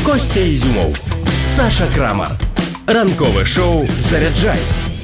Костя Ізюмов, Саша Крамар. Ранкове шоу «Заряджай»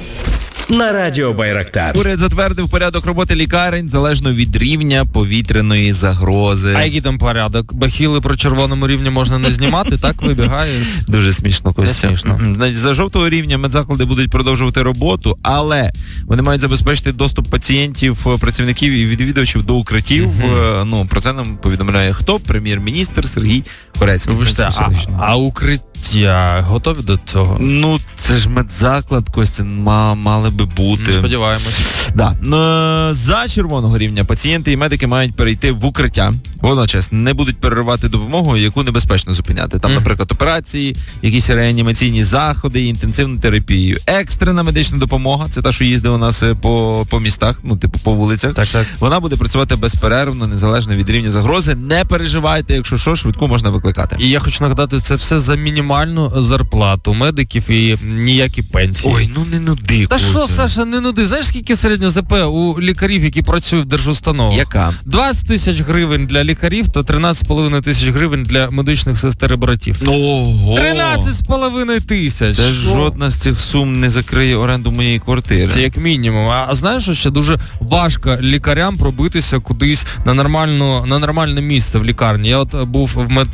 на Радіо Байрактар. Уряд затвердив порядок роботи лікарень залежно від рівня повітряної загрози. А який там порядок? Бахіли про червоному рівні можна не знімати, так вибігає? Дуже смішно, Костя. Смішно. Значить, за жовтого рівня медзаклади будуть продовжувати роботу, але вони мають забезпечити доступ пацієнтів, працівників і відвідувачів до укриттів. Про це нам повідомляє хто? Прем'єр-міністр Сергій Корецький. Вибачте, а укриття готові до цього? Ну, це ж медзаклад, Костя, мали би бути. Сподіваємось. Да. За червоного рівня пацієнти і медики мають перейти в укриття. Водночас не будуть переривати допомогу, яку небезпечно зупиняти. Там, наприклад, операції, якісь реанімаційні заходи, інтенсивну терапію. Екстрена медична допомога, це та, що їздить у нас по містах, по вулицях. Так. Вона буде працювати безперервно, незалежно від рівня загрози. Не переживайте, якщо що, швидку можна викликати. І я хочу нагадати, це все за мінімальну зарплату медиків і ніякі пенсії. Ой, не нуди. Та що, Саша, не нуди? Знаєш, скільки середня ЗП у лікарів, які працюють в держустановах? Яка? 20 тисяч гривень для лікарів та 13,5 тисяч гривень для медичних сестер і братів. Ого! 13,5 тисяч! Це жодна з цих сум не закриє оренду моєї квартири. Це як мінімум. А знаєш, що ще дуже важко лікарям пробитися кудись на нормальне місце в лікарні. Я от був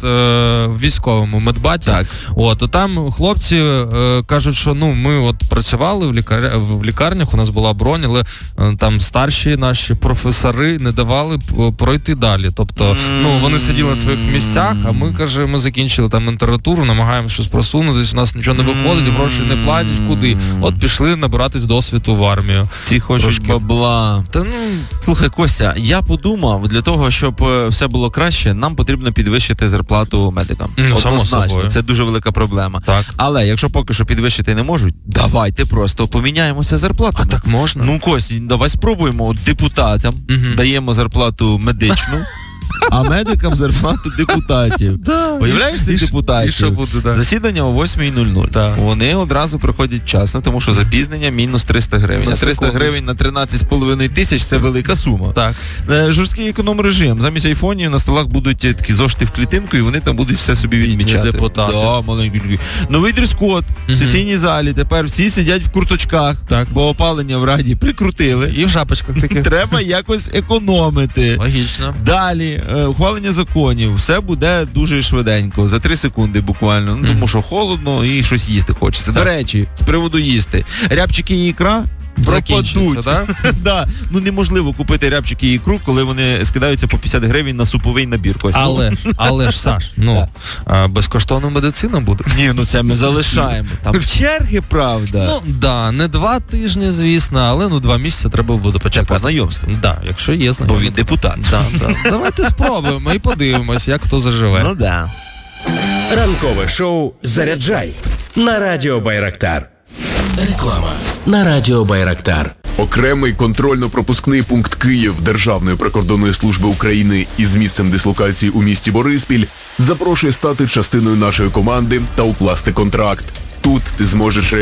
в військовому медбаті. Так. То там хлопці кажуть, що ми от працювали в лікарнях, у нас була бронь, але там старші наші професори не давали пройти далі. Тобто, вони сиділи на своїх місцях, а ми закінчили там інтернатуру, намагаємося щось просунутися, у нас нічого не виходить, гроші не платять, куди? От пішли набиратись досвіду в армію. Ці хочуть бабла. Слухай, Костя, я подумав, для того, щоб все було краще, нам потрібно підвищити зарплату медикам. Однозначно, це дуже велика проблема. Так. Але якщо поки що підвищити не можуть, давайте просто поміняємося зарплатами. А так можна? Костя, давай спробуємо. Депутатам даємо зарплату медичну, а медикам зарплату депутатів. Уявляєш цих депутатів? І що буде, Засідання о 8:00. Вони одразу приходять вчасно, тому що запізнення мінус 300 гривень. 300 гривень на 13,5 тисяч – це велика сума. Так. Жорсткий економ-режим. Замість айфонів на столах будуть такі зошити в клітинку, і вони там будуть все собі відмічати. Депутати. Да, маленькі. Новий дрес-код в сесійній залі. Тепер всі сидять в курточках, бо опалення в Раді прикрутили. І в шапочках таких. Треба якось економити. Логічно. Далі. Ухвалення законів. Все буде дуже швиденько. За 3 секунди буквально. Тому що холодно і щось їсти хочеться. До речі, з приводу їсти. Рябчики і ікра пропадуть. Да. Неможливо купити рябчики і ікру, коли вони скидаються по 50 гривень на суповий набір. Але ж, Саш, безкоштовна медицина буде. Ні, це ми залишаємо. Там черги, правда. Не 2 тижні, звісно, але 2 місяці треба буде почекати. По знайомству. Да, якщо є знайомство. Бо він депутат. Давайте спробуємо і подивимось, як хто заживе. Ранкове шоу «Заряджай» на Радіо Байрактар. Реклама на Радіо Байрактар. Окремий контрольно-пропускний пункт Київ Державної прикордонної служби України із місцем дислокації у місті Бориспіль запрошує стати частиною нашої команди та укласти контракт. Тут ти зможеш